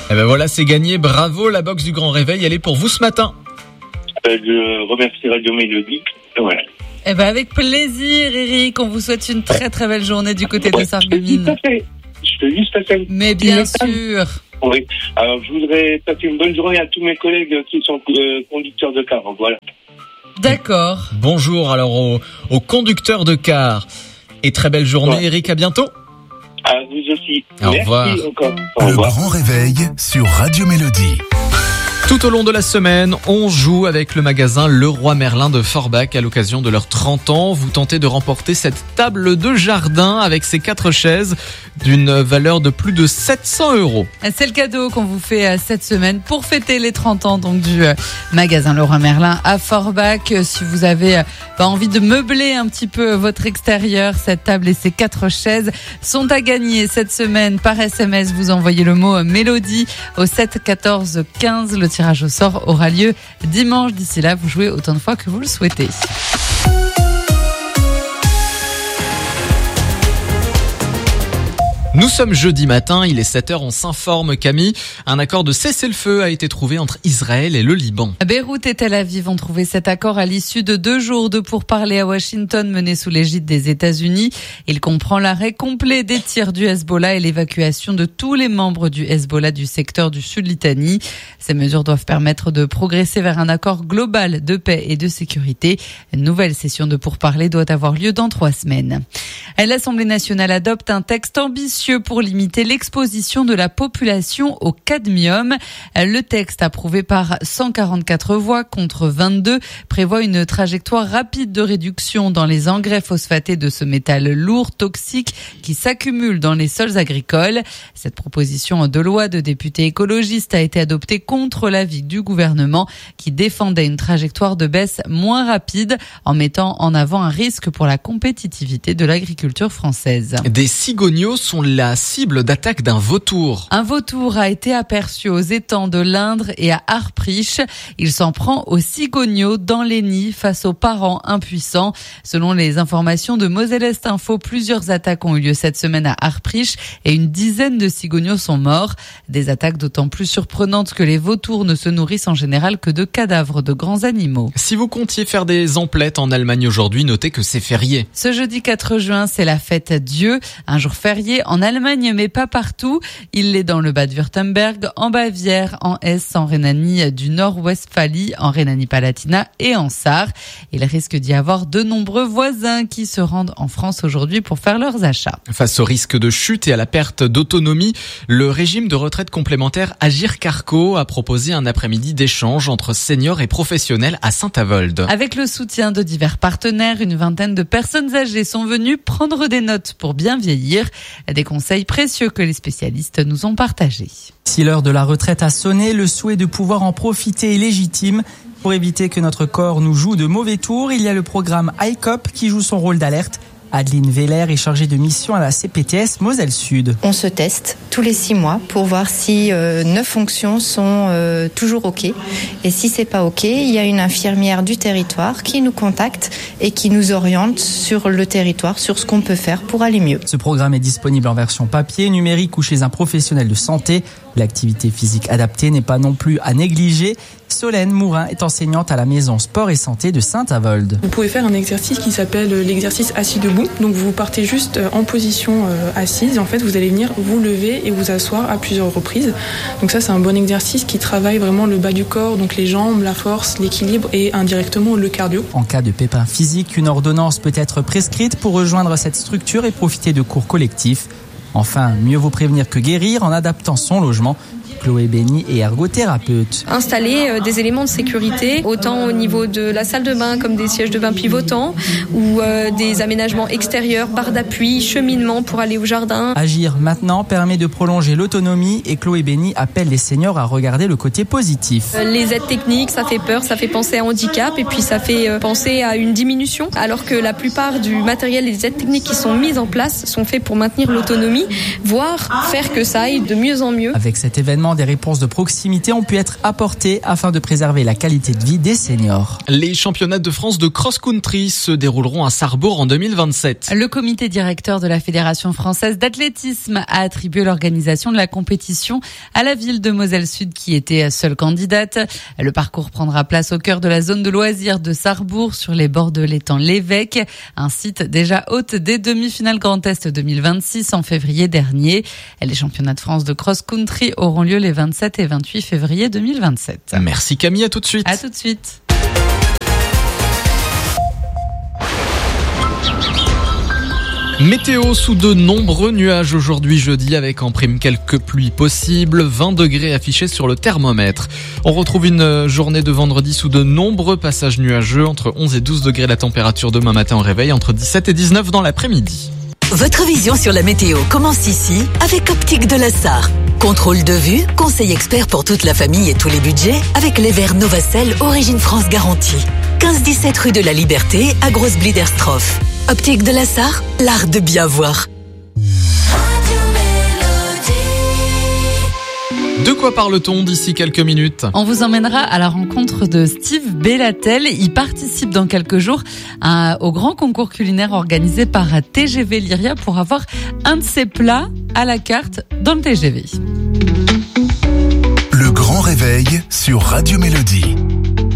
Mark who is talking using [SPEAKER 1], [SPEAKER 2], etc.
[SPEAKER 1] Et ben voilà, c'est gagné. Bravo, la box du Grand Réveil, elle est pour vous ce matin.
[SPEAKER 2] Je remercie Radio Mélodie. Voilà.
[SPEAKER 3] Eh ben avec plaisir, Eric. On vous souhaite une très très belle journée du côté de Sarreguemines.
[SPEAKER 2] Je peux juste passer.
[SPEAKER 3] Mais bien sûr.
[SPEAKER 2] Oui. Alors, je voudrais passer une bonne journée à tous mes collègues qui sont conducteurs de car. Voilà.
[SPEAKER 3] D'accord.
[SPEAKER 1] Bonjour alors aux conducteurs de car. Et très belle journée, Eric. À bientôt.
[SPEAKER 2] À vous aussi.
[SPEAKER 1] Au revoir.
[SPEAKER 2] Merci encore.
[SPEAKER 4] Le Grand Réveil sur Radio Mélodie.
[SPEAKER 1] Tout au long de la semaine, on joue avec le magasin Leroy Merlin de Forbach à l'occasion de leurs 30 ans. Vous tentez de remporter cette table de jardin avec ses 4 chaises d'une valeur de plus de 700 €.
[SPEAKER 3] C'est le cadeau qu'on vous fait cette semaine pour fêter les 30 ans donc du magasin Leroy Merlin à Forbach. Si vous avez envie de meubler un petit peu votre extérieur, cette table et ces 4 chaises sont à gagner cette semaine par SMS. Vous envoyez le mot Mélodie au 7 14 15. Le tirage au sort aura lieu dimanche. D'ici là, vous jouez autant de fois que vous le souhaitez.
[SPEAKER 1] Nous sommes jeudi matin, il est 7h, on s'informe Camille. Un accord de cessez-le-feu a été trouvé entre Israël et le Liban.
[SPEAKER 3] Beyrouth et Tel Aviv ont trouvé cet accord à l'issue de 2 jours de pourparlers à Washington menés sous l'égide des États-Unis. Il comprend l'arrêt complet des tirs du Hezbollah et l'évacuation de tous les membres du Hezbollah du secteur du Sud-Litanie. Ces mesures doivent permettre de progresser vers un accord global de paix et de sécurité. Une nouvelle session de pourparlers doit avoir lieu dans 3 semaines. L'Assemblée nationale adopte un texte ambitieux pour limiter l'exposition de la population au cadmium. Le texte, approuvé par 144 voix contre 22, prévoit une trajectoire rapide de réduction dans les engrais phosphatés de ce métal lourd, toxique, qui s'accumule dans les sols agricoles. Cette proposition de loi de députés écologistes a été adoptée contre l'avis du gouvernement qui défendait une trajectoire de baisse moins rapide en mettant en avant un risque pour la compétitivité de l'agriculture française.
[SPEAKER 1] Des cigogneaux sont la cible d'attaque d'un vautour.
[SPEAKER 3] Un vautour a été aperçu aux étangs de l'Indre et à Harprich. Il s'en prend aux cigogneaux dans les nids face aux parents impuissants. Selon les informations de Moselle-Est Info, plusieurs attaques ont eu lieu cette semaine à Harprich et une dizaine de cigogneaux sont morts. Des attaques d'autant plus surprenantes que les vautours ne se nourrissent en général que de cadavres de grands animaux.
[SPEAKER 1] Si vous comptiez faire des emplettes en Allemagne aujourd'hui, notez que c'est férié.
[SPEAKER 3] Ce jeudi 4 juin, c'est la fête Dieu, un jour férié en Allemagne, mais pas partout. Il l'est dans le Bade-Wurtemberg, en Bavière, en Hesse, en Rhénanie du Nord-Westphalie, en Rhénanie-Palatinat et en Sarre. Il risque d'y avoir de nombreux voisins qui se rendent en France aujourd'hui pour faire leurs achats.
[SPEAKER 1] Face au risque de chute et à la perte d'autonomie, le régime de retraite complémentaire Agir Carco a proposé un après-midi d'échange entre seniors et professionnels à Saint-Avold.
[SPEAKER 3] Avec le soutien de divers partenaires, une vingtaine de personnes âgées sont venues prendre des notes pour bien vieillir. Des conseils précieux que les spécialistes nous ont partagés.
[SPEAKER 5] Si l'heure de la retraite a sonné, le souhait de pouvoir en profiter est légitime. Pour éviter que notre corps nous joue de mauvais tours, il y a le programme ICOP qui joue son rôle d'alerte. Adeline Veller est chargée de mission à la CPTS Moselle Sud.
[SPEAKER 6] On se teste tous les 6 mois pour voir si 9 fonctions sont toujours OK. Et si c'est pas OK, il y a une infirmière du territoire qui nous contacte et qui nous oriente sur le territoire, sur ce qu'on peut faire pour aller mieux.
[SPEAKER 5] Ce programme est disponible en version papier, numérique ou chez un professionnel de santé. L'activité physique adaptée n'est pas non plus à négliger. Solène Mourin est enseignante à la maison sport et santé de Saint-Avold.
[SPEAKER 7] Vous pouvez faire un exercice qui s'appelle l'exercice assis debout. Donc vous partez juste en position assise et en fait vous allez venir vous lever et vous asseoir à plusieurs reprises. Donc ça c'est un bon exercice qui travaille vraiment le bas du corps, donc les jambes, la force, l'équilibre et indirectement le cardio.
[SPEAKER 5] En cas de pépin physique, une ordonnance peut être prescrite pour rejoindre cette structure et profiter de cours collectifs. Enfin, mieux vaut prévenir que guérir en adaptant son logement. Chloé Béni est ergothérapeute.
[SPEAKER 8] Installer des éléments de sécurité, autant au niveau de la salle de bain comme des sièges de bain pivotants ou des aménagements extérieurs, barres d'appui, cheminement pour aller au jardin.
[SPEAKER 5] Agir maintenant permet de prolonger l'autonomie et Chloé Béni appelle les seniors à regarder le côté positif.
[SPEAKER 8] Les aides techniques, ça fait peur, ça fait penser à handicap et puis ça fait penser à une diminution, alors que la plupart du matériel et des aides techniques qui sont mises en place sont faits pour maintenir l'autonomie, voire faire que ça aille de mieux en mieux.
[SPEAKER 5] Avec cet événement, Également, des réponses de proximité ont pu être apportées afin de préserver la qualité de vie des seniors.
[SPEAKER 1] Les championnats de France de cross-country se dérouleront à Sarrebourg en 2027.
[SPEAKER 3] Le comité directeur de la Fédération française d'athlétisme a attribué l'organisation de la compétition à la ville de Moselle-Sud qui était seule candidate. Le parcours prendra place au cœur de la zone de loisirs de Sarrebourg sur les bords de l'étang L'Évêque, un site déjà hôte des demi-finales Grand Est 2026 en février dernier. Les championnats de France de cross-country auront lieu les 27 et 28 février 2027.
[SPEAKER 1] Merci Camille, à tout de suite.
[SPEAKER 3] À tout de suite.
[SPEAKER 1] Météo sous de nombreux nuages aujourd'hui jeudi avec en prime quelques pluies possibles, 20 degrés affichés sur le thermomètre. On retrouve une journée de vendredi sous de nombreux passages nuageux, entre 11 et 12 degrés la température demain matin au réveil, entre 17 et 19 dans l'après-midi.
[SPEAKER 9] Votre vision sur la météo commence ici avec Optique de la Sarre. Contrôle de vue, conseil expert pour toute la famille et tous les budgets avec les verres Novacell Origine France garantie. 15-17 rue de la Liberté à Grosse-Bliderstroff. Optique de la Sarre, l'art de bien voir.
[SPEAKER 1] De quoi parle-t-on d'ici quelques minutes ?
[SPEAKER 3] On vous emmènera à la rencontre de Steve Bellatel. Il participe dans quelques jours au grand concours culinaire organisé par TGV Lyria pour avoir un de ses plats à la carte dans le TGV.
[SPEAKER 4] Le grand réveil sur Radio Mélodie.